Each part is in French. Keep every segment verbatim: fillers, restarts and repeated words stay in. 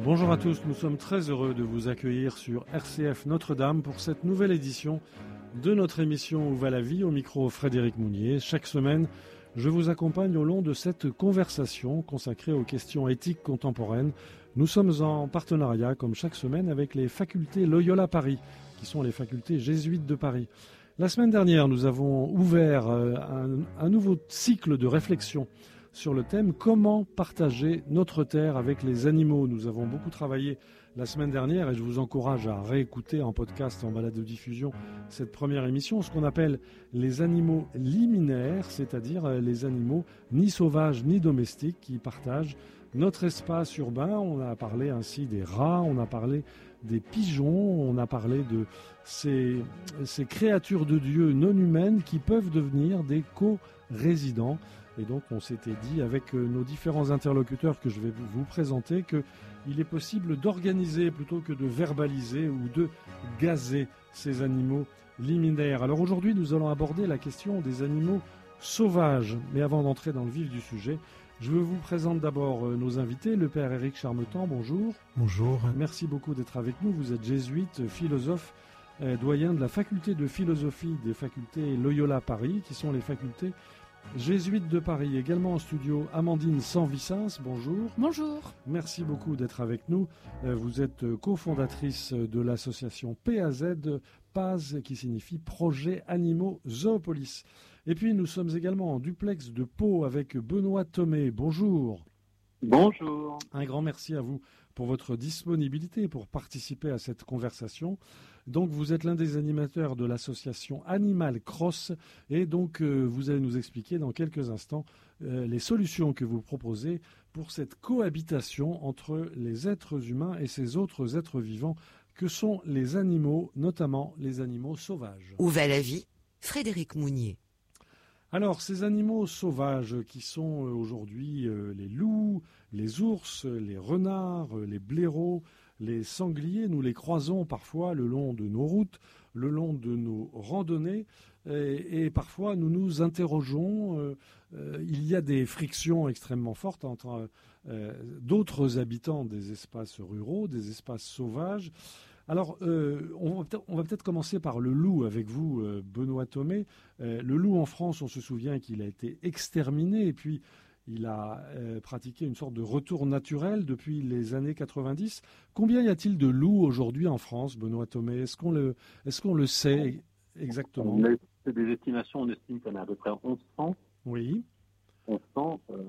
Bonjour à tous, nous sommes très heureux de vous accueillir sur R C F Notre-Dame pour cette nouvelle édition de notre émission Où va la vie, au micro Frédéric Mounier. Chaque semaine, je vous accompagne au long de cette conversation consacrée aux questions éthiques contemporaines. Nous sommes en partenariat, comme chaque semaine, avec les facultés Loyola Paris, qui sont les facultés jésuites de Paris. La semaine dernière, nous avons ouvert un, un nouveau cycle de réflexion sur le thème « Comment partager notre terre avec les animaux ?» Nous avons beaucoup travaillé la semaine dernière et je vous encourage à réécouter en podcast, en balado-diffusion, cette première émission, ce qu'on appelle les animaux liminaires, c'est-à-dire les animaux ni sauvages ni domestiques qui partagent notre espace urbain. On a parlé ainsi des rats, on a parlé des pigeons, on a parlé de ces, ces créatures de Dieu non humaines qui peuvent devenir des co-résidents. Et donc on s'était dit avec nos différents interlocuteurs que je vais vous présenter qu'il est possible d'organiser plutôt que de verbaliser ou de gazer ces animaux liminaires. Alors aujourd'hui nous allons aborder la question des animaux sauvages. Mais avant d'entrer dans le vif du sujet, je vous présente d'abord nos invités. Le père Éric Charmetan, bonjour. Bonjour. Merci beaucoup d'être avec nous. Vous êtes jésuite, philosophe, doyen de la faculté de philosophie des facultés Loyola Paris, qui sont les facultés jésuites de Paris. Également en studio, Amandine Sanvicens, bonjour. Bonjour. Merci beaucoup d'être avec nous. Vous êtes cofondatrice de l'association P A Z, P A Z qui signifie Projet Animaux Zoopolis. Et puis nous sommes également en duplex de Pau avec Benoît Thomé. Bonjour. Bonjour. Un grand merci à vous pour votre disponibilité pour participer à cette conversation. Donc vous êtes l'un des animateurs de l'association Animal Cross et donc euh, vous allez nous expliquer dans quelques instants euh, les solutions que vous proposez pour cette cohabitation entre les êtres humains et ces autres êtres vivants que sont les animaux, notamment les animaux sauvages. Où va la vie ? Frédéric Mounier. Alors, ces animaux sauvages qui sont aujourd'hui euh, les loups, les ours, les renards, les blaireaux, les sangliers, nous les croisons parfois le long de nos routes, le long de nos randonnées, et, et parfois nous nous interrogeons, euh, euh, il y a des frictions extrêmement fortes entre euh, d'autres habitants des espaces ruraux, des espaces sauvages. Alors, euh, on, va peut-être, on va peut-être commencer par le loup avec vous, euh, Benoît Thomé. Euh, le loup en France, on se souvient qu'il a été exterminé et puis il a euh, pratiqué une sorte de retour naturel depuis les années quatre-vingt-dix. Combien y a-t-il de loups aujourd'hui en France, Benoît Thomé ? Est-ce qu'on le, est-ce qu'on le sait exactement ? On a fait des estimations, on estime qu'il y en a à peu près onze cents. Oui. onze cents. Euh,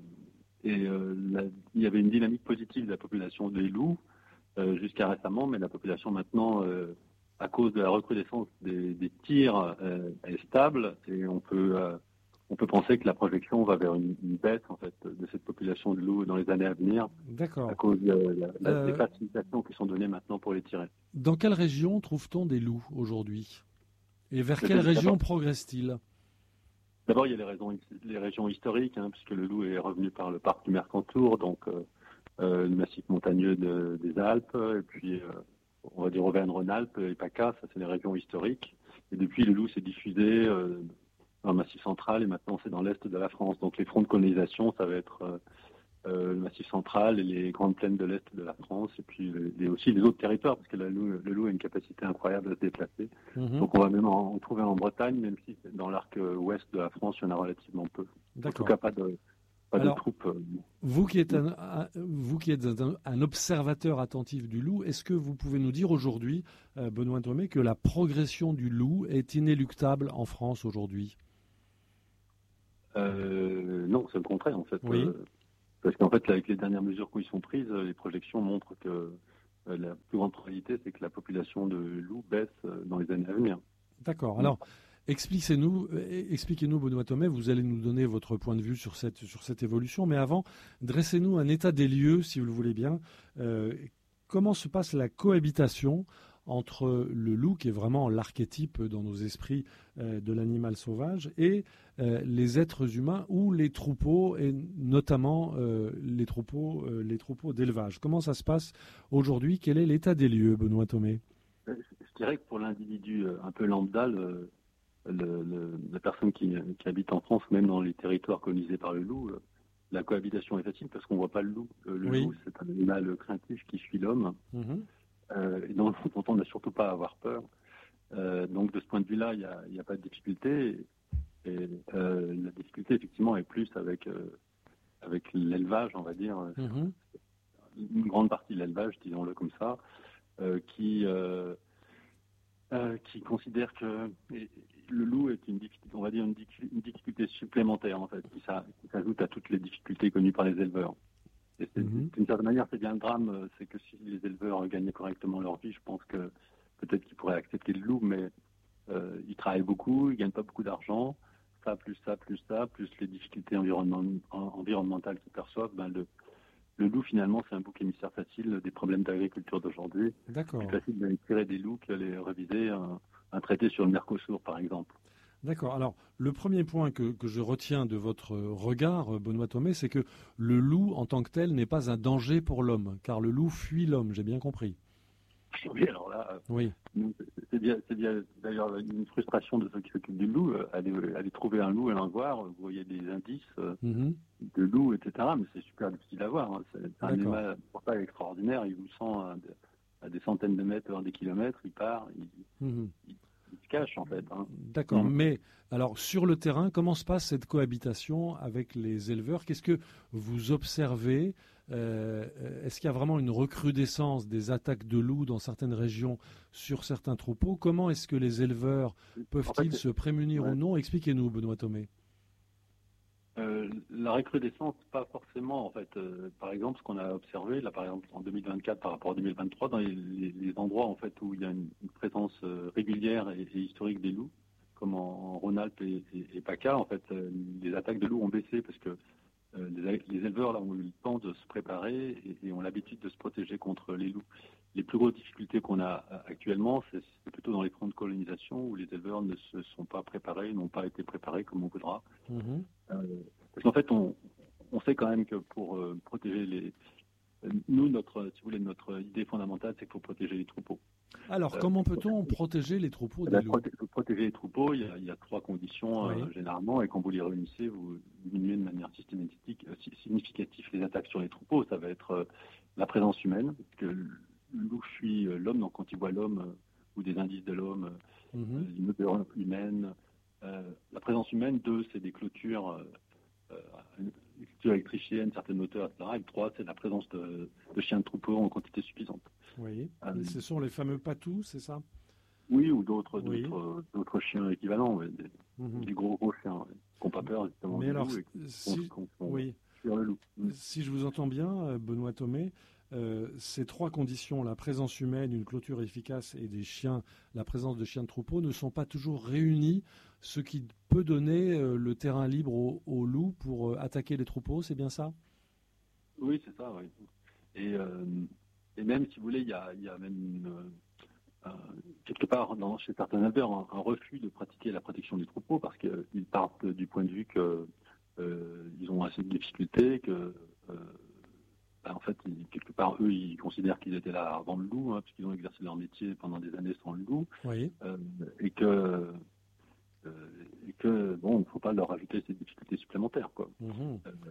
et euh, la, il y avait une dynamique positive de la population des loups. Euh, jusqu'à récemment, mais la population maintenant, euh, à cause de la recrudescence des, des tirs, euh, est stable et on peut, euh, on peut penser que la projection va vers une, une baisse en fait de cette population de loups dans les années à venir. D'accord. À cause de la, la, euh, des facilitations qui sont données maintenant pour les tirer. Dans quelle région trouve-t-on des loups aujourd'hui ? Et vers quelle région progresse-t-il ? D'abord, il y a les, raisons, les régions historiques, hein, puisque le loup est revenu par le parc du Mercantour, donc euh, Euh, le massif montagneux de, des Alpes, et puis euh, on va dire Auvergne-Rhône-Alpes et PACA, ça c'est les régions historiques. Et depuis, le loup s'est diffusé euh, dans le massif central et maintenant c'est dans l'est de la France. Donc les fronts de colonisation, ça va être euh, euh, le massif central et les grandes plaines de l'est de la France, et puis les, aussi les autres territoires, parce que le loup, le loup a une capacité incroyable à se déplacer. Mmh. Donc on va même en, en trouver en Bretagne, même si dans l'arc ouest de la France, il y en a relativement peu. D'accord. En tout cas, pas de... Alors, troupes, euh... vous qui êtes, un, un, vous qui êtes un, un observateur attentif du loup, est-ce que vous pouvez nous dire aujourd'hui, euh, Benoît Thomé, que la progression du loup est inéluctable en France aujourd'hui ? euh, Non, c'est le contraire en fait. Oui. Euh, parce qu'en fait, avec les dernières mesures qui sont prises, les projections montrent que euh, la plus grande probabilité, c'est que la population de loups baisse dans les années à venir. D'accord. Alors, Expliquez-nous, expliquez-nous, Benoît Thomé, vous allez nous donner votre point de vue sur cette, sur cette évolution, mais avant, dressez-nous un état des lieux, si vous le voulez bien. Euh, comment se passe la cohabitation entre le loup, qui est vraiment l'archétype dans nos esprits euh, de l'animal sauvage, et euh, les êtres humains ou les troupeaux, et notamment euh, les troupeaux, euh, les troupeaux d'élevage. Comment ça se passe aujourd'hui ? Quel est l'état des lieux, Benoît Thomé ? Je dirais que pour l'individu un peu lambda, le... Le, le, la personne qui, qui habite en France, même dans les territoires colonisés par le loup, la cohabitation est facile parce qu'on ne voit pas le loup. Le, le Oui. loup, c'est un animal craintif qui suit l'homme, Mhm. euh, et dont, dont on n'a surtout pas à avoir peur. Euh, donc de ce point de vue-là, il n'y a, y a pas de difficulté. Et, et, euh, la difficulté, effectivement, est plus avec, euh, avec l'élevage, on va dire. Mhm. Une grande partie de l'élevage, disons-le comme ça, euh, qui, euh, euh, qui considère que le loup est une difficulté, on va dire une, une difficulté supplémentaire, en fait, qui, ça, qui s'ajoute à toutes les difficultés connues par les éleveurs. Et c'est, Mhm. d'une certaine manière, c'est bien le drame, c'est que si les éleveurs gagnaient correctement leur vie, je pense que peut-être qu'ils pourraient accepter le loup, mais euh, ils travaillent beaucoup, ils gagnent pas beaucoup d'argent, ça, plus ça, plus ça, plus les difficultés environnement, environnementales qu'ils perçoivent, ben le, le loup, finalement, c'est un bouc émissaire facile des problèmes d'agriculture d'aujourd'hui. D'accord. C'est plus facile d'aller tirer des loups qu'aller réviser un, un traité sur le Mercosur, par exemple. D'accord. Alors, le premier point que, que je retiens de votre regard, Benoît Thomé, c'est que le loup, en tant que tel, n'est pas un danger pour l'homme, car le loup fuit l'homme, j'ai bien compris. Oui, alors là, Oui. c'est bien, c'est bien d'ailleurs une frustration de ceux qui s'occupent du loup. Aller, aller trouver un loup et un voir, vous voyez des indices Mm-hmm. de loup, et cetera. Mais c'est super difficile à voir. Hein. C'est, c'est un D'accord. animal pour ça extraordinaire. Il vous sent à, à des centaines de mètres, voire des kilomètres. Il part, il, Mm-hmm. il, il se cache en fait. Hein. D'accord. Mm. Mais alors, sur le terrain, comment se passe cette cohabitation avec les éleveurs? Qu'est-ce que vous observez? Euh, est-ce qu'il y a vraiment une recrudescence des attaques de loups dans certaines régions sur certains troupeaux? Comment est-ce que les éleveurs peuvent-ils En fait, se prémunir ouais. ou non? Expliquez-nous, Benoît Thomé. Euh, la recrudescence, pas forcément. En fait, euh, par exemple, ce qu'on a observé, là, par exemple, en deux mille vingt-quatre par rapport à deux mille vingt-trois, dans les, les, les endroits en fait où il y a une, une présence euh, régulière et, et historique des loups, comme en, en Rhône-Alpes et, et, et PACA, en fait, euh, les attaques de loups ont baissé parce que euh, les, les éleveurs là ont eu le temps de se préparer et, et ont l'habitude de se protéger contre les loups. Les plus grosses difficultés qu'on a actuellement, c'est, c'est plutôt dans les fronts de colonisation où les éleveurs ne se sont pas préparés, n'ont pas été préparés comme on voudra. Mm-hmm. Euh, parce qu'en fait, on, on sait quand même que pour euh, protéger les... Nous, notre, si vous voulez, notre idée fondamentale, c'est qu'il faut protéger les troupeaux. Alors, Euh, comment peut-on protéger les troupeaux eh des ben, loups? proté- pour protéger les troupeaux, il y a, il y a trois conditions Oui. euh, généralement, et quand vous les réunissez, vous diminuez de manière systématique, euh, significative les attaques sur les troupeaux. Ça va être euh, la présence humaine, parce que le loup fuit euh, l'homme, donc quand il voit l'homme euh, ou des indices de l'homme, euh, Mm-hmm. une odeur humaine. Euh, la présence humaine, deux, c'est des clôtures, euh, euh, une clôture électrifiée à une certaine hauteur, et cetera. Et trois, c'est la présence de, de chiens de troupeau en quantité suffisante. Oui. Euh, Ce sont les fameux patous, c'est ça? oui, ou d'autres, Oui. d'autres, d'autres chiens équivalents, ouais, des, Mm-hmm. des gros gros chiens, ouais, qui n'ont pas peur justement Mais du alors, loup et qui si, font, font oui. fuir le loup. Mm. Si je vous entends bien, Benoît Thomé, euh, ces trois conditions, la présence humaine, une clôture efficace et des chiens, la présence de chiens de troupeau, ne sont pas toujours réunis, ce qui peut donner euh, le terrain libre au, au loup pour euh, attaquer les troupeaux, c'est bien ça? Oui, c'est ça, oui. Et, euh, et même, si vous voulez, il y a, il y a même une, euh, quelque part, dans, chez certains éleveurs, un, un refus de pratiquer la protection du troupeau parce qu'ils partent du point de vue que euh, ils ont assez de difficultés, que euh, ben, en fait, ils, quelque part, eux, ils considèrent qu'ils étaient là avant le loup, hein, puisqu'ils ont exercé leur métier pendant des années sans le loup, Oui. euh, et que euh, et que bon, il ne faut pas leur ajouter ces difficultés supplémentaires, quoi. Mm-hmm. Euh,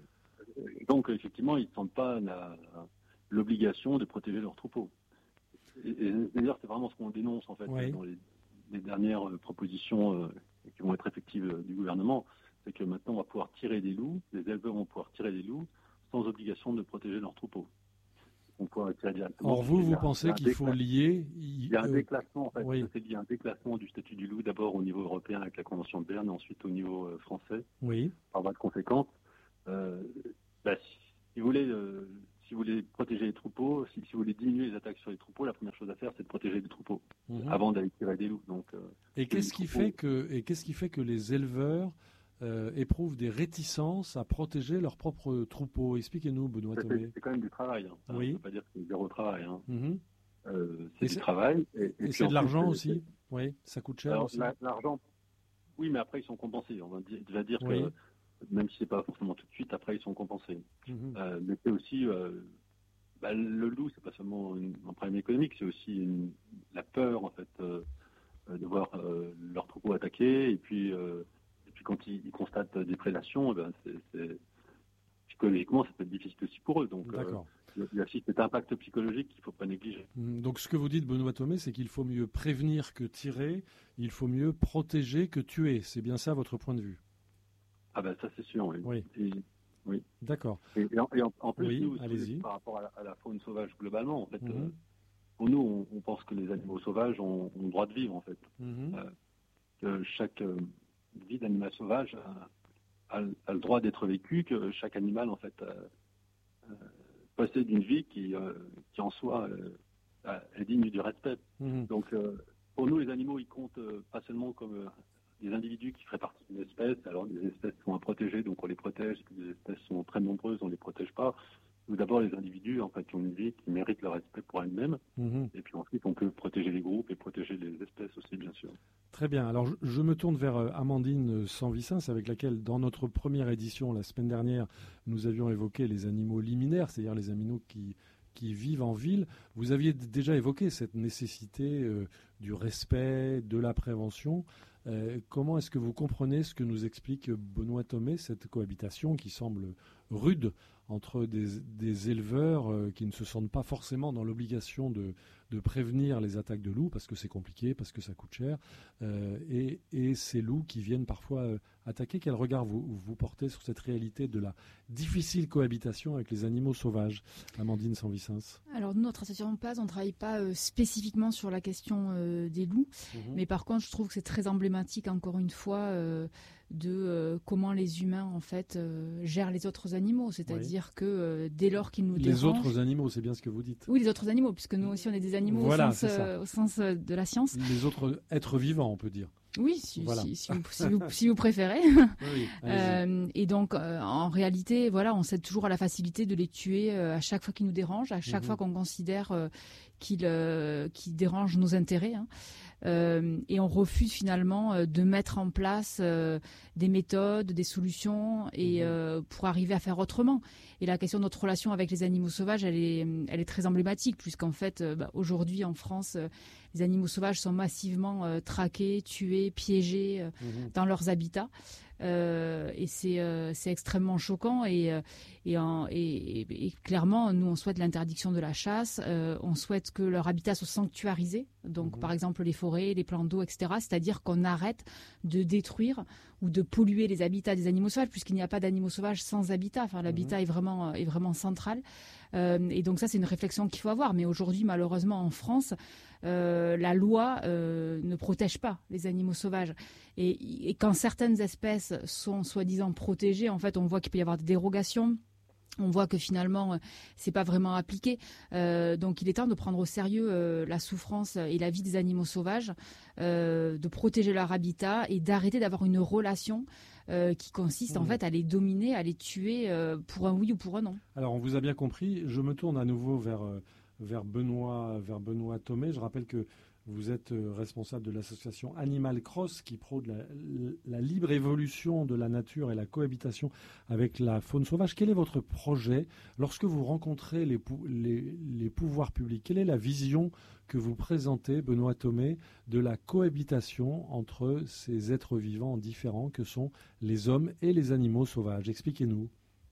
donc, effectivement, ils ne sentent pas la, l'obligation de protéger leurs troupeaux. Et, et d'ailleurs, c'est vraiment ce qu'on dénonce en fait Oui. dans les, les dernières propositions euh, qui vont être effectives euh, du gouvernement, c'est que maintenant on va pouvoir tirer des loups, les éleveurs vont pouvoir tirer des loups sans obligation de protéger leurs troupeaux. On pourra tirer directement. Or, vous, vous a, pensez qu'il faut lier... Il y a un euh, déclassement, en fait. oui. C'est lié à un déclassement du statut du loup, d'abord au niveau européen avec la Convention de Berne, et ensuite au niveau euh, français, Oui. par voie de conséquence. Euh, bah, si, si vous voulez... Euh, Si vous voulez protéger les troupeaux, si, si vous voulez diminuer les attaques sur les troupeaux, la première chose à faire, c'est de protéger les troupeaux Mm-hmm. avant d'aller tirer des loups. Donc, euh, et qu'est-ce qui troupeaux... fait que et qu'est-ce qui fait que les éleveurs euh, éprouvent des réticences à protéger leurs propres troupeaux? Expliquez-nous, Benoît c'est, Thomé. c'est quand même du travail. Hein. Oui. On ne peut pas dire que c'est zéro travail. Hein. Mm-hmm. Euh, c'est et du c'est, travail. Et, et, et puis c'est ensuite, de l'argent c'est, aussi. c'est... Oui, ça coûte cher Alors, aussi. la, l'argent, oui, mais après ils sont compensés. On va déjà dire oui. que même si c'est pas forcément tout de suite, après ils sont compensés. Mm-hmm. Euh, mais c'est aussi euh, bah, le loup, c'est pas seulement une, un problème économique, c'est aussi une, la peur en fait euh, de voir euh, leurs troupeaux attaqués, et puis euh, et puis quand ils, ils constatent des prédations, eh ben c'est, c'est psychologiquement, ça peut être difficile aussi pour eux. Donc, D'accord. Euh, il y a aussi cet impact psychologique qu'il ne faut pas négliger. Donc ce que vous dites, Benoît Thomé, c'est qu'il faut mieux prévenir que tirer, il faut mieux protéger que tuer. C'est bien ça votre point de vue? Ah ben ça c'est sûr, oui. Oui. Et, oui. D'accord. Et, et, en, et en, en plus, oui, nous, allez-y. par rapport à la, à la faune sauvage globalement, en fait, Mm-hmm. euh, pour nous, on, on pense que les animaux sauvages ont, ont le droit de vivre, en fait. Mm-hmm. Euh, que chaque euh, vie d'animal sauvage a, a, a le droit d'être vécue, que chaque animal, en fait, euh, euh, possède une vie qui, euh, qui en soi euh, est digne du respect. Mm-hmm. Donc, euh, pour nous, les animaux, ils comptent euh, pas seulement comme euh, des individus qui feraient partie d'une espèce. Alors, des espèces sont à protéger, donc on les protège. Des espèces sont très nombreuses, on ne les protège pas. Ou d'abord, les individus, en fait, qui ont une vie qui mérite le respect pour elles-mêmes. Mm-hmm. Et puis ensuite, on peut protéger les groupes et protéger les espèces aussi, bien sûr. Très bien. Alors, je, je me tourne vers euh, Amandine Sanvicens, avec laquelle, dans notre première édition, la semaine dernière, nous avions évoqué les animaux liminaires, c'est-à-dire les animaux qui, qui vivent en ville. Vous aviez d- déjà évoqué cette nécessité euh, du respect, de la prévention. Euh, comment est-ce que vous comprenez ce que nous explique Benoît Thomé, cette cohabitation qui semble rude entre des, des éleveurs euh, qui ne se sentent pas forcément dans l'obligation de, de prévenir les attaques de loups parce que c'est compliqué, parce que ça coûte cher, euh, et, et ces loups qui viennent parfois euh, attaquer. Quel regard vous, vous portez sur cette réalité de la difficile cohabitation avec les animaux sauvages, Amandine Sanvicens? Alors nous, notre association P A S, on ne travaille pas euh, spécifiquement sur la question euh, des loups, Mmh. mais par contre, je trouve que c'est très emblématique, encore une fois, euh, de euh, comment les humains, en fait, euh, gèrent les autres animaux. C'est-à-dire oui. que euh, dès lors qu'ils nous les dérangent... Les autres animaux, c'est bien ce que vous dites. Oui, les autres animaux, puisque nous aussi, on est des animaux voilà, au, sens, euh, au sens de la science. Les autres êtres vivants, on peut dire. Oui, si, voilà. si, si, vous, si, vous, si vous préférez. Oui, euh, et donc, euh, en réalité, voilà, on cède toujours à la facilité de les tuer euh, à chaque fois qu'ils nous dérangent, à chaque mmh. fois qu'on considère euh, qu'ils euh, qu'ils dérangent nos intérêts. Hein. Euh, et on refuse finalement euh, de mettre en place euh, des méthodes, des solutions et mmh. euh, pour arriver à faire autrement. Et la question de notre relation avec les animaux sauvages, elle est, elle est très emblématique, puisqu'en fait, euh, bah, aujourd'hui en France, euh, les animaux sauvages sont massivement euh, traqués, tués, piégés euh, mmh. dans leurs habitats. Euh, et c'est, euh, c'est extrêmement choquant et, et, en, et, et, et clairement, nous, on souhaite l'interdiction de la chasse, euh, on souhaite que leur habitat soit sanctuarisé, donc mmh. par exemple les forêts, les plans d'eau, et cetera. C'est-à-dire qu'on arrête de détruire ou de polluer les habitats des animaux sauvages, puisqu'il n'y a pas d'animaux sauvages sans habitat. Enfin, l'habitat mmh. est vraiment, est vraiment central. Euh, et donc ça, c'est une réflexion qu'il faut avoir. Mais aujourd'hui, malheureusement, en France, euh, la loi euh, ne protège pas les animaux sauvages. Et, et quand certaines espèces sont soi-disant protégées, en fait, on voit qu'il peut y avoir des dérogations. On voit que finalement, euh, c'est pas vraiment appliqué. Euh, donc, il est temps de prendre au sérieux euh, la souffrance et la vie des animaux sauvages, euh, de protéger leur habitat et d'arrêter d'avoir une relation euh, qui consiste mmh. en fait à les dominer, à les tuer euh, pour un oui ou pour un non. Alors, on vous a bien compris. Je me tourne à nouveau vers euh, vers Benoît vers Benoît Thomé. Je rappelle que vous êtes responsable de l'association Animal Cross qui prône la, la libre évolution de la nature et la cohabitation avec la faune sauvage. Quel est votre projet lorsque vous rencontrez les, les, les pouvoirs publics? Quelle est la vision que vous présentez, Benoît Thomé, de la cohabitation entre ces êtres vivants différents que sont les hommes et les animaux sauvages? Expliquez-nous.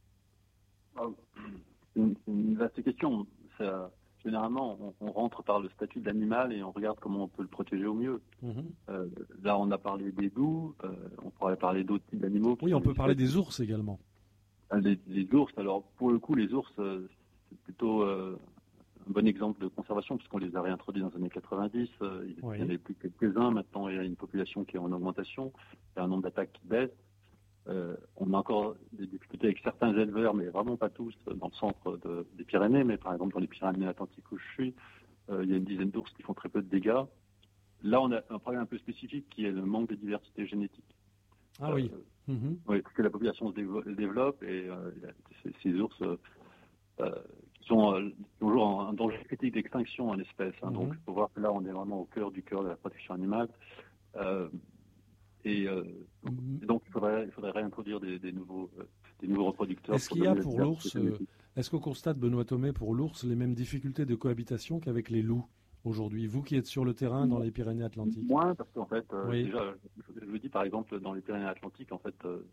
C'est une, une vaste question. Ça... Généralement, on, on rentre par le statut d'animal et on regarde comment on peut le protéger au mieux. Mmh. Euh, là, on a parlé des loups, euh, on pourrait parler d'autres types d'animaux. Oui, on peut parler des ours également. Les, les ours, alors pour le coup, les ours, euh, c'est plutôt euh, un bon exemple de conservation puisqu'on les a réintroduits dans les années quatre-vingt-dix. Euh, il n'y en avait plus que quelques-uns. Maintenant, il y a une population qui est en augmentation. Il y a un nombre d'attaques qui baisse. Euh, on a encore des difficultés avec certains éleveurs, mais vraiment pas tous, dans le centre de, des Pyrénées. Mais par exemple, dans les Pyrénées-Atlantiques où je suis, euh, il y a une dizaine d'ours qui font très peu de dégâts. Là, on a un problème un peu spécifique qui est le manque de diversité génétique. Ah euh, oui. Mmh. Oui, parce que la population se développe et euh, ces, ces ours euh, qui sont euh, toujours en danger critique d'extinction en espèce. Hein. Mmh. Donc, il faut voir que là, on est vraiment au cœur du cœur de la protection animale. Euh, Et, euh, mmh. et donc, il faudrait, il faudrait réintroduire des, des, nouveaux, euh, des nouveaux reproducteurs. Est-ce qu'il y a pour l'ours, euh, est-ce qu'on constate, Benoît Thomé, pour l'ours, les mêmes difficultés de cohabitation qu'avec les loups aujourd'hui? Vous qui êtes sur le terrain dans les Pyrénées-Atlantiques. Moins, parce qu'en fait, euh, oui. déjà, je, je vous dis par exemple, dans les Pyrénées-Atlantiques, en fait, euh,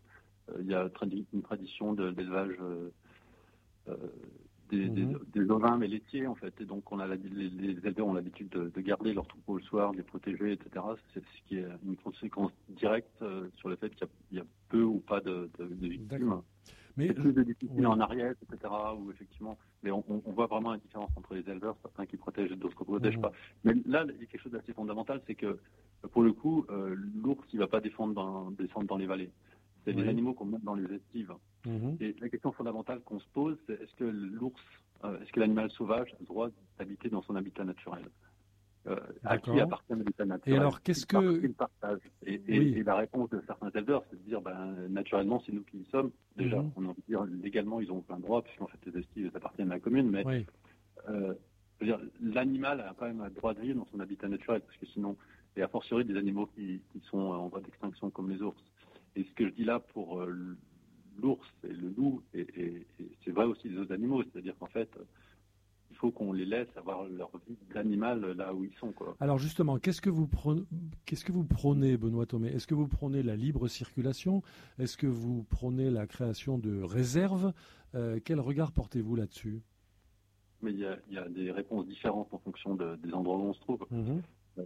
euh, il y a tradi- une tradition de, d'élevage euh, euh, des, Mhm. des, des ovins mais laitiers en fait. Et donc on a la, les, les éleveurs ont l'habitude de, de garder leurs troupeaux le soir, de les protéger, et cetera. C'est ce qui est une conséquence directe euh, sur le fait qu'il y a, il y a peu ou pas de, de, de victimes. D'accord. Mais C'est plus de difficile oui. en Ariège, et cetera. Où effectivement, mais on, on voit vraiment la différence entre les éleveurs, certains qui protègent et d'autres qui ne protègent Mhm. pas. Mais là, il y a quelque chose d'assez fondamental, c'est que pour le coup, euh, l'ours, il ne va pas défendre dans, descendre dans les vallées. C'est Oui. les animaux qu'on met dans les estives. Mhm. Et la question fondamentale qu'on se pose, c'est est-ce que l'ours, euh, est-ce que l'animal sauvage a le droit d'habiter dans son habitat naturel euh, À qui D'accord. appartient l'habitat naturel Et alors, qu'est-ce Qui par- que- qui le partage et, et- Oui. et la réponse de certains éleveurs, c'est de dire, ben, naturellement, c'est nous qui y sommes. Déjà, Mhm. on a envie de dire, légalement, ils ont plein de droits, puisqu'en fait, les estives appartiennent à la commune, mais Oui. euh, je veux dire, l'animal a quand même un droit de vivre dans son habitat naturel, parce que sinon, et a fortiori des animaux qui, qui sont en voie d'extinction comme les ours. Et ce que je dis là pour euh, l'ours et le loup, et, et- et c'est vrai aussi des autres animaux, c'est-à-dire qu'en fait, il faut qu'on les laisse avoir leur vie d'animal là où ils sont, quoi. Alors justement, qu'est-ce que vous prônez, qu'est-ce que vous prônez, Benoît Thomé? Est-ce que vous prônez la libre circulation? Est-ce que vous prônez la création de réserves? Euh, quel regard portez-vous là-dessus? Mais il y a, il y a des réponses différentes en fonction de- des endroits où on se trouve. Mhm. Euh,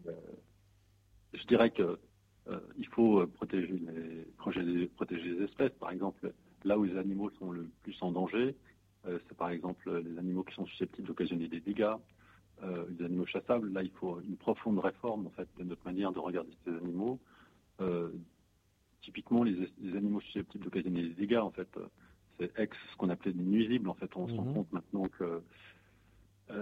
je dirais que euh, il faut protéger les, protéger, protéger les espèces. Par exemple, là où les animaux sont le plus en danger, euh, c'est par exemple les animaux qui sont susceptibles d'occasionner des dégâts, euh, les animaux chassables. Là, il faut une profonde réforme en fait de notre manière de regarder ces animaux. Euh, typiquement, les, les animaux susceptibles d'occasionner des dégâts, en fait, euh, c'est ex ce qu'on appelait des nuisibles. En fait, on se rend Mhm. compte maintenant que euh,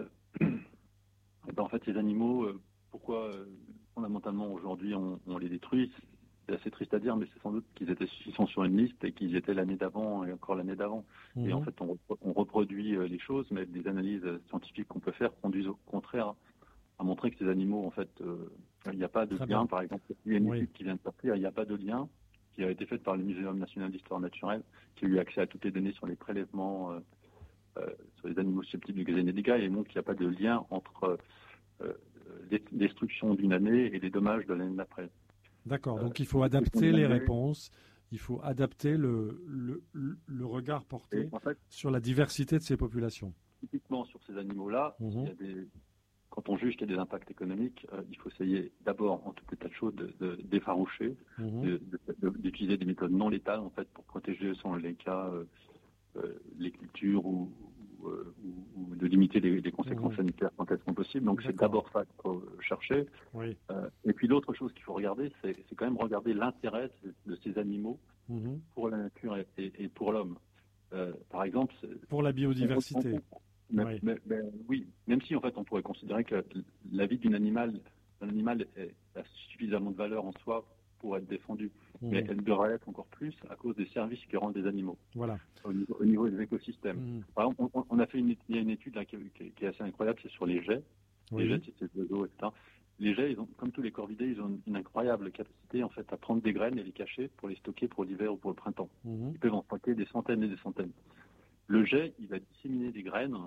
eh ben, en fait, ces animaux, euh, pourquoi euh, fondamentalement aujourd'hui on, on les détruit? C'est assez triste à dire, mais c'est sans doute qu'ils étaient, ils sont sur une liste et qu'ils étaient l'année d'avant et encore l'année d'avant. Mhm. Et en fait, on, repro- on reproduit euh, les choses, mais des analyses scientifiques qu'on peut faire conduisent au contraire à montrer que ces animaux, en fait, euh, il n'y a pas de Très lien. bien. Par exemple, il y a une Oui. étude qui vient de sortir, il n'y a pas de lien qui a été faite par le Muséum national d'histoire naturelle, qui a eu accès à toutes les données sur les prélèvements euh, euh, sur les animaux susceptibles de occasionner des dégâts, et montre qu'il n'y a pas de lien entre euh, les destructions d'une année et les dommages de l'année d'après. D'accord. Euh, Donc il faut c'est adapter une les année. réponses. Il faut adapter le, le, le- le regard porté Et en fait, sur la diversité de ces populations. typiquement sur ces animaux-là, Mhm. il y a des, quand on juge qu'il y a des impacts économiques, euh, il faut essayer d'abord, en tout état de choses, de, de d'effaroucher, Mhm. de- de- de- d'utiliser des méthodes non létales en fait pour protéger, selon les cas, euh, euh, les cultures ou, ou, euh, ou- ou de limiter les, les conséquences Mhm. sanitaires quand elles sont possibles. Donc c'est D'accord. d'abord ça qu'il faut chercher. Oui. Euh, et puis l'autre chose qu'il faut regarder, c'est, c'est quand même regarder l'intérêt de, de ces animaux Mhm. pour la nature et, et- et pour l'homme. Euh, par exemple, c'est- Pour la biodiversité. on- on- mais- Oui. mais- mais oui, même si en fait on pourrait considérer que la vie d'un animal, d'un animal est- a suffisamment de valeur en soi pour être défendue, Mhm. mais elle devrait être encore plus à cause des services que rendent les animaux Voilà. au niveau, au niveau des écosystèmes. Mhm. Par exemple, on, on a fait une, étude- il y a une étude là, qui, qui- qui est assez incroyable, c'est sur les jets. Les Oui. jets, c'est ces oiseaux, et cetera. Les jets, ils ont, comme tous les corvidés, ils ont une, une incroyable capacité en fait à prendre des graines et les cacher pour les stocker pour l'hiver ou pour le printemps. Mhm. Ils peuvent en stocker des centaines et des centaines. Le jet, il va disséminer des graines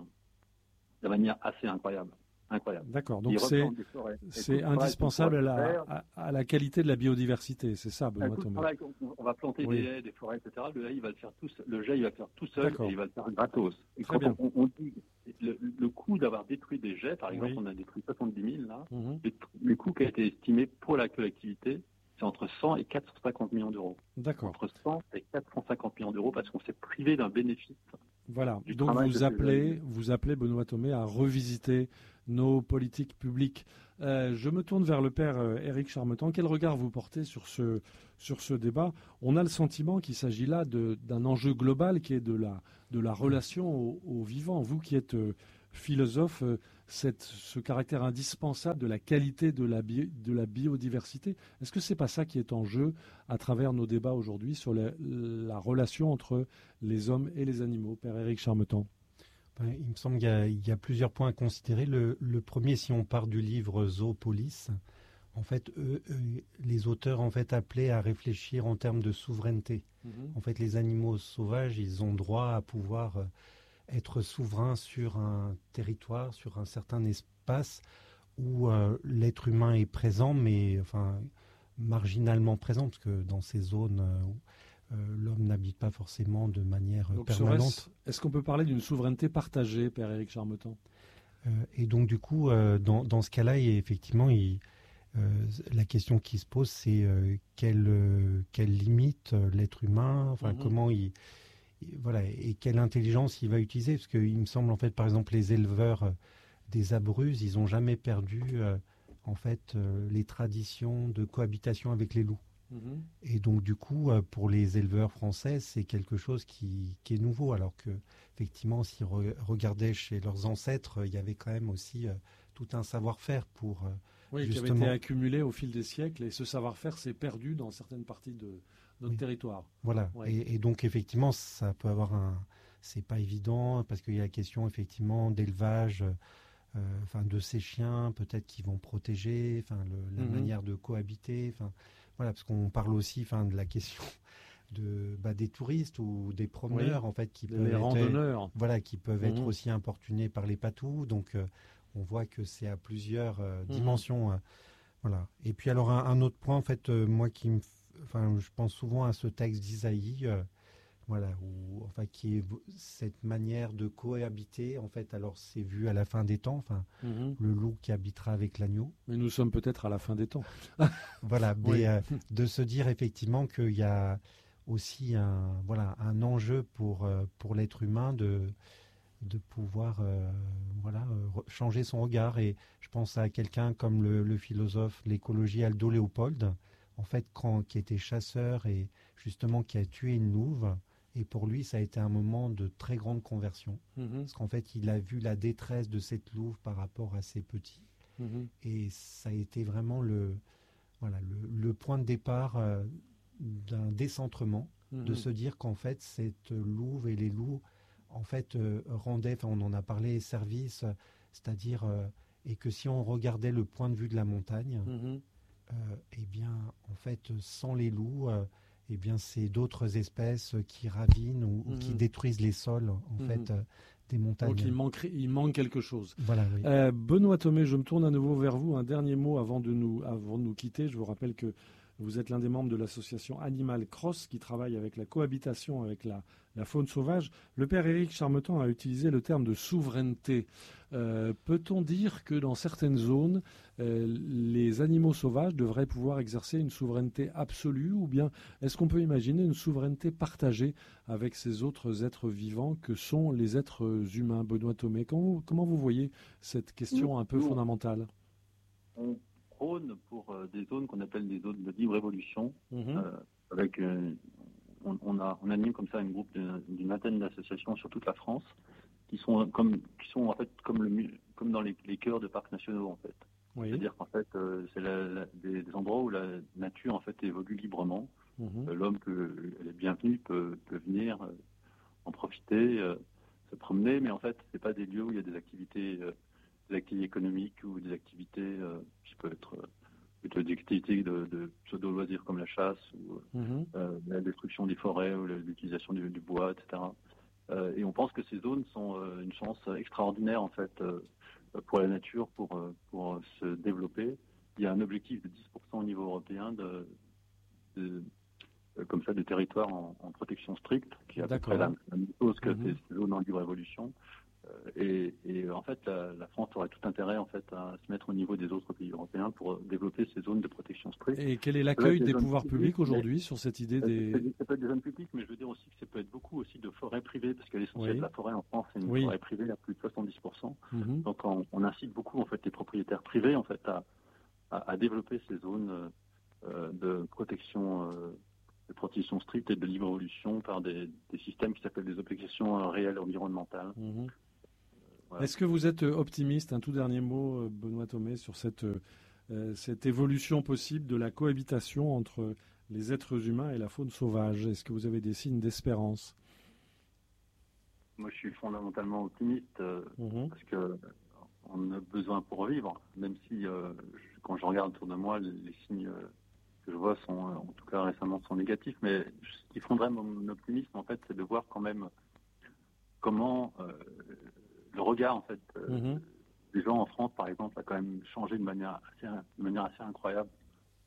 de manière assez incroyable. Incroyable. D'accord. Il Donc c'est replante des forêts. Et tout c'est le travail indispensable à qu'on pourra la, faire, à, à la qualité de la biodiversité. C'est ça, un Benoît coup de Thomé. travail, on, on va planter Oui. des haies, des forêts, et cetera. Le jet, il va le faire tout seul. Le jet, il va le faire tout seul D'accord. et il va le faire gratos. Et Très quand bien. on, on dit le, le coût d'avoir détruit des jets, par exemple, Oui. on a détruit soixante-dix mille là. Mhm. Le, le coût qui a été estimé pour la collectivité, c'est entre cent et quatre cent cinquante millions d'euros. D'accord. Entre cent et quatre cent cinquante millions d'euros parce qu'on s'est privé d'un bénéfice. Voilà. Du Donc travail de vous ces appelez, animaux. vous appelez Benoît Thomé à revisiter nos politiques publiques. Euh, je me tourne vers le père euh, Éric Charmetan. Quel regard vous portez sur ce, sur ce débat? On a le sentiment qu'il s'agit là de- d'un enjeu global qui est de la, de la relation au, au vivant. Vous qui êtes euh, philosophe, euh, cette, ce caractère indispensable de la qualité de la, bi- de la biodiversité, est-ce que c'est pas ça qui est en jeu à travers nos débats aujourd'hui sur la, la relation entre les hommes et les animaux? Père Éric Charmetan. Ben, il me semble qu'il y a, il y a plusieurs points à considérer. Le, le premier, si on part du livre Zoopolis, en fait, eux, eux, les auteurs en fait appelaient à réfléchir en termes de souveraineté. En fait, les animaux sauvages, ils ont droit à pouvoir euh, être souverains sur un territoire, sur un certain espace où euh, l'être humain est présent, mais enfin marginalement présent, parce que dans ces zones, euh, euh, l'homme n'habite pas forcément de manière donc, permanente. Est-ce qu'on peut parler d'une souveraineté partagée, Père Éric Charmetan? euh, Et donc du coup, euh, dans, dans ce cas-là, il, effectivement, il, euh, la question qui se pose, c'est euh, quelle, euh, quelle limite euh, l'être humain, enfin mm-hmm. comment il, il, voilà, et quelle intelligence il va utiliser, parce qu'il me semble en fait, par exemple, les éleveurs euh, des Abruzzes, ils n'ont jamais perdu euh, en fait euh, les traditions de cohabitation avec les loups. Mmh. Et donc du coup, euh, pour les éleveurs français, c'est quelque chose qui, qui est nouveau, alors que effectivement, s'ils re- regardaient chez leurs ancêtres, euh, il y avait quand même aussi euh, tout un savoir-faire pour euh, oui, justement... qui avait été accumulé au fil des siècles, et ce savoir-faire s'est perdu dans certaines parties de notre oui. territoire. Voilà. Ouais. Et, et donc effectivement, ça peut avoir un, c'est pas évident parce qu'il y a la question effectivement d'élevage. Euh, enfin, de ces chiens, peut-être qui vont protéger, enfin, le, la mmh. manière de cohabiter, enfin, voilà, parce qu'on parle aussi, enfin, de la question de bah, des touristes ou des promeneurs, oui. en fait, qui les peuvent les être, randonneurs, voilà, qui peuvent mmh. être aussi importunés par les patous. Donc, euh, on voit que c'est à plusieurs euh, mmh. dimensions, euh, voilà. Et puis, alors, un, un autre point, en fait, euh, moi qui, me, enfin, je pense souvent à ce texte d'Isaïe. Euh, Voilà, ou, enfin, qui est cette manière de cohabiter, en fait, alors c'est vu à la fin des temps, enfin, mmh. le loup qui habitera avec l'agneau. Mais nous sommes peut-être à la fin des temps. Voilà, mais oui. euh, de se dire effectivement qu'il y a aussi un, voilà, un enjeu pour, euh, pour l'être humain de, de pouvoir euh, voilà, euh, changer son regard. Et je pense à quelqu'un comme le, le philosophe, l'écologie Aldo Léopold, en fait, quand, qui était chasseur et justement qui a tué une louve. Et pour lui, ça a été un moment de très grande conversion. Mmh. Parce qu'en fait, il a vu la détresse de cette louve par rapport à ses petits. Mmh. Et ça a été vraiment le, voilà, le, le point de départ euh, d'un décentrement, mmh. de se dire qu'en fait, cette louve et les loups, en fait, euh, rendaient, enfin, on en a parlé, service, c'est-à-dire, euh, et que si on regardait le point de vue de la montagne, mmh. euh, eh bien, en fait, sans les loups... Euh, eh bien, c'est d'autres espèces qui ravinent ou, mmh. ou qui détruisent les sols, en mmh. fait, euh, des montagnes. Donc, il manque, il manque quelque chose. Voilà, oui. euh, Benoît Thomé, je me tourne à nouveau vers vous. Un dernier mot avant de nous, avant de nous quitter. Je vous rappelle que vous êtes l'un des membres de l'association Animal Cross qui travaille avec la cohabitation avec la, la faune sauvage. Le père Éric Charmetan a utilisé le terme de souveraineté. Euh, peut-on dire que dans certaines zones, euh, les animaux sauvages devraient pouvoir exercer une souveraineté absolue, ou bien est-ce qu'on peut imaginer une souveraineté partagée avec ces autres êtres vivants que sont les êtres humains? Benoît Thomé, comment, comment vous voyez cette question un peu fondamentale? On prône pour euh, des zones qu'on appelle des zones de libre évolution, mmh. euh, avec euh, on, on, a, on anime comme ça un groupe d'une, d'une vingtaine d'associations sur toute la France, qui sont comme qui sont en fait comme le comme dans les, les cœurs de parcs nationaux en fait. Oui. C'est-à-dire qu'en fait euh, c'est la, la, des, des endroits où la nature en fait évolue librement. Mmh. Euh, l'homme peut est bienvenu peut, peut venir euh, en profiter, euh, se promener, mais en fait c'est pas des lieux où il y a des activités euh, des activités économiques ou des activités euh, qui peuvent être euh, plutôt des activités de, de pseudo loisirs comme la chasse ou mmh. euh, la destruction des forêts ou l'utilisation du, du bois, et cetera. Euh, et on pense que ces zones sont euh, une chance extraordinaire en fait euh, pour la nature, pour euh, pour se développer. Il y a un objectif de dix pour cent au niveau européen de, de euh, comme ça de territoires en, en protection stricte, qui est à peu près la même chose que mmh. ces zones en libre évolution. Euh, et, et en fait, la, la France aurait tout intérêt en fait à se mettre au niveau des autres pays européens pour développer ces zones de protection stricte. Et quel est l'accueil des pouvoirs publics aujourd'hui sur cette idée des... Ça peut être des zones publiques, mais je veux dire aussi que ça peut être beaucoup aussi de forêts privées, parce que l'essentiel oui. de la forêt en France, c'est une oui. forêt privée à plus de soixante-dix pour cent. Mm-hmm. Donc on, on incite beaucoup en fait les propriétaires privés en fait à, à, à développer ces zones euh, de protection, euh, de protection stricte et de libre évolution par des, des systèmes qui s'appellent des obligations réelles environnementales. Mm-hmm. Voilà. Est-ce que vous êtes optimiste, un tout dernier mot, Benoît Thomé, sur cette, euh, cette évolution possible de la cohabitation entre les êtres humains et la faune sauvage? Est-ce que vous avez des signes d'espérance? Moi, je suis fondamentalement optimiste euh, mmh. parce que on a besoin pour vivre, même si euh, je, quand je regarde autour de moi, les, les signes euh, que je vois sont, en tout cas récemment, sont négatifs. Mais ce qui fonderait mon optimisme, en fait, c'est de voir quand même comment euh, le regard en fait euh, mmh. des gens en France, par exemple, a quand même changé de manière assez, de manière assez incroyable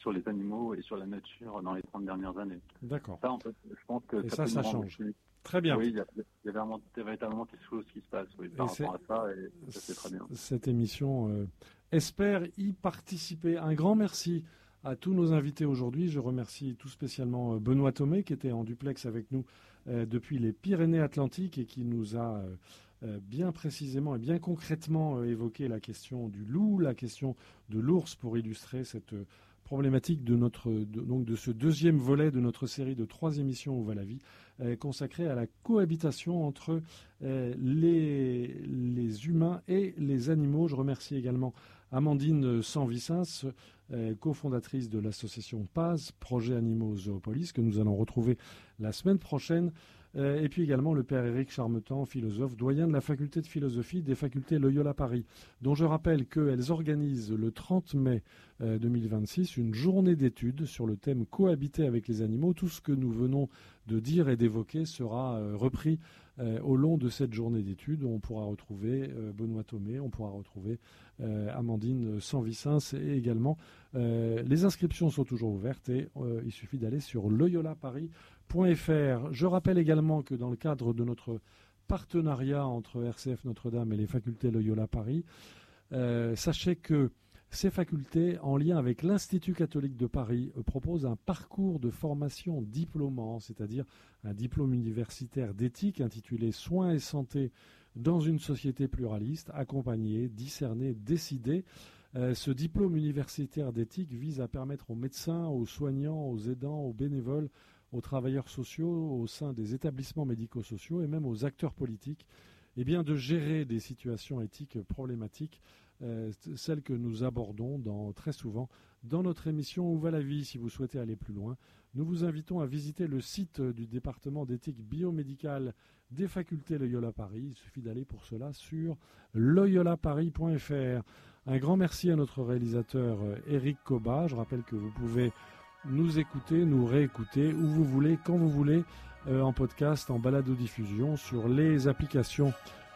sur les animaux et sur la nature dans les trente dernières années. D'accord. Ça, en fait, je pense que et ça, ça, peut ça nous rendre change. plus. Très bien. Oui, il y a, il y a vraiment, véritablement quelque chose qui se passe oui, par Et rapport à ça, et ça c'est très bien. Cette émission euh, espère y participer. Un grand merci à tous nos invités aujourd'hui. Je remercie tout spécialement euh, Benoît Thomé qui était en duplex avec nous euh, depuis les Pyrénées-Atlantiques et qui nous a euh, euh, bien précisément et bien concrètement euh, évoqué la question du loup, la question de l'ours pour illustrer cette euh, problématique de, notre, de, donc de ce deuxième volet de notre série de trois émissions Où va la vie, euh, consacrée à la cohabitation entre euh, les, les humains et les animaux. Je remercie également Amandine Sanvicens, euh, cofondatrice de l'association P A Z, Projet Animaux Zoopolis, que nous allons retrouver la semaine prochaine. Euh, et puis également le père Éric Charmetan, philosophe, doyen de la faculté de philosophie des facultés Loyola Paris, dont je rappelle qu'elles organisent le trente mai euh, deux mille vingt-six une journée d'études sur le thème cohabiter avec les animaux. Tout ce que nous venons de dire et d'évoquer sera euh, repris euh, au long de cette journée d'études. On pourra retrouver euh, Benoît Thomé, on pourra retrouver euh, Amandine Sanvicens et également euh, les inscriptions sont toujours ouvertes et euh, il suffit d'aller sur loyola paris point f r. Je rappelle également que dans le cadre de notre partenariat entre R C F Notre-Dame et les facultés Loyola Paris, euh, sachez que ces facultés, en lien avec l'Institut catholique de Paris, euh, proposent un parcours de formation diplômant, c'est-à-dire un diplôme universitaire d'éthique intitulé « Soins et santé dans une société pluraliste, accompagner, discerner, décider ». Euh, ce diplôme universitaire d'éthique vise à permettre aux médecins, aux soignants, aux aidants, aux bénévoles, aux travailleurs sociaux, au sein des établissements médico-sociaux et même aux acteurs politiques, eh bien, de gérer des situations éthiques problématiques, euh, celles que nous abordons dans, très souvent dans notre émission Où va la vie. Si vous souhaitez aller plus loin, nous vous invitons à visiter le site du département d'éthique biomédicale des facultés Loyola Paris. Il suffit d'aller pour cela sur loyola paris point f r. Un grand merci à notre réalisateur Éric Coba. Je rappelle que vous pouvez nous écouter, nous réécouter, où vous voulez, quand vous voulez, euh, en podcast, en balado-diffusion, sur les applications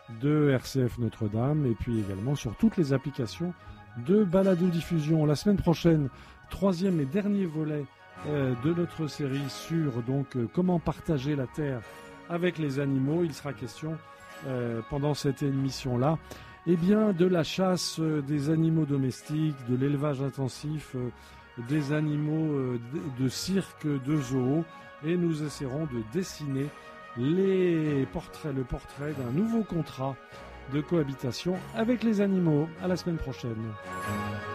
de R C F Notre-Dame et puis également sur toutes les applications de balado-diffusion. La semaine prochaine, troisième et dernier volet euh, de notre série sur donc euh, comment partager la terre avec les animaux. Il sera question euh, pendant cette émission-là eh bien, de la chasse euh, des animaux domestiques, de l'élevage intensif, euh, des animaux euh, de, de cirque, de zoo, et nous essaierons de dessiner les portraits, le portrait d'un nouveau contrat de cohabitation avec les animaux. À la semaine prochaine.